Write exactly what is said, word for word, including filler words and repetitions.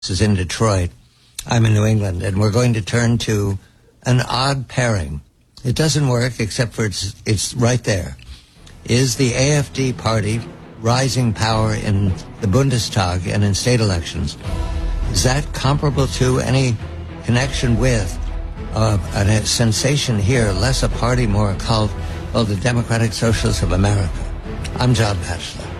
is in Detroit. I'm in New England, and we're going to turn to an odd pairing. It doesn't work, except for it's, it's right there. Is the A F D party rising power in the Bundestag and in state elections? Is that comparable to any connection with uh, a sensation here, less a party, more a cult, called the Democratic Socialists of America? I'm John Batchelor.